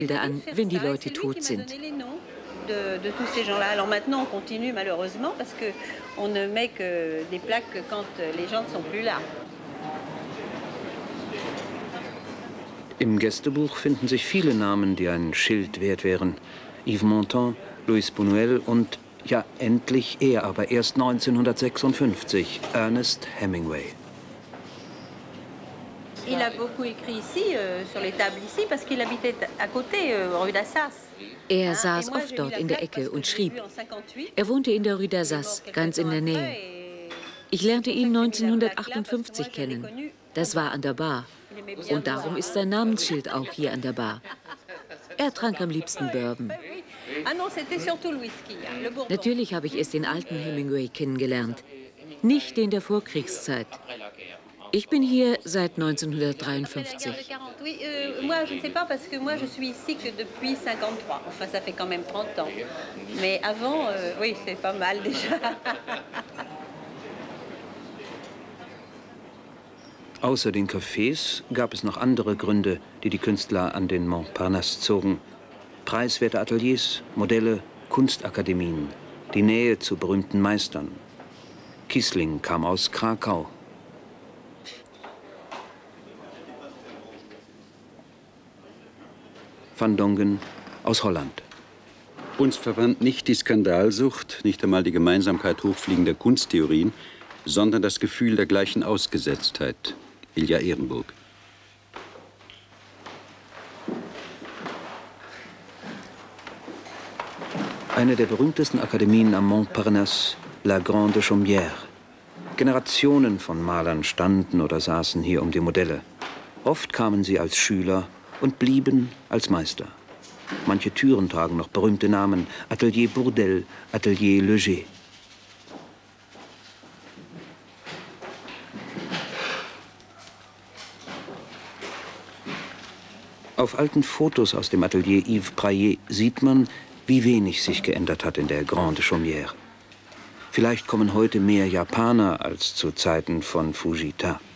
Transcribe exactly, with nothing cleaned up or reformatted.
Bilder an, wenn die Leute tot sind. De, de tous ces gens-là. Alors maintenant, on continue malheureusement parce que on ne met que des plaques que quand les gens ne sont plus là. Im Gästebuch finden sich viele Namen, die ein Schild wert wären. Yves Montand, Luis Buñuel und, ja, endlich er, aber erst neunzehnhundertsechsundfünfzig, Ernest Hemingway. Il a beaucoup écrit ici, euh, sur les tables ici, parce qu'il habitait à côté, euh, rue d'Assas. Er saß oft dort in der Ecke und schrieb. Er wohnte in der Rue d'Assas, ganz in der Nähe. Ich lernte ihn neunzehnhundertachtundfünfzig kennen. Das war an der Bar. Und darum ist sein Namensschild auch hier an der Bar. Er trank am liebsten Bourbon. Natürlich habe ich erst den alten Hemingway kennengelernt, nicht den der Vorkriegszeit. Ich bin hier seit neunzehnhundertdreiundfünfzig. Außer den Cafés gab es noch andere Gründe, die die Künstler an den Montparnasse zogen. Preiswerte Ateliers, Modelle, Kunstakademien, die Nähe zu berühmten Meistern. Kissling kam aus Krakau. Van Dongen aus Holland. Uns verband nicht die Skandalsucht, nicht einmal die Gemeinsamkeit hochfliegender Kunsttheorien, sondern das Gefühl der gleichen Ausgesetztheit. Ilja Ehrenburg. Eine der berühmtesten Akademien am Montparnasse, La Grande Chaumière. Generationen von Malern standen oder saßen hier um die Modelle. Oft kamen sie als Schüler und blieben als Meister. Manche Türen tragen noch berühmte Namen: Atelier Bourdelle, Atelier Leger. Auf alten Fotos aus dem Atelier Yves Prayet sieht man, wie wenig sich geändert hat in der Grande Chaumière. Vielleicht kommen heute mehr Japaner als zu Zeiten von Fujita.